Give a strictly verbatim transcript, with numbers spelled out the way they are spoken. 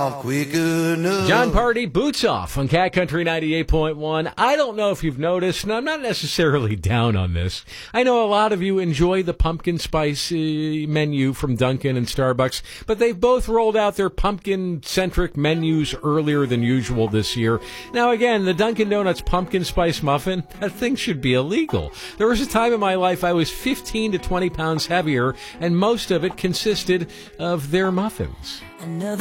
John Party, Boots Off on Cat Country ninety-eight point one. I don't know if you've noticed, and I'm not necessarily down on this. I know a lot of you enjoy the pumpkin spice uh, menu from Dunkin' and Starbucks, but they've both rolled out their pumpkin-centric menus earlier than usual this year. Now, again, the Dunkin' Donuts pumpkin spice muffin, that thing should be illegal. There was a time in my life I was fifteen to twenty pounds heavier, and most of it consisted of their muffins. Another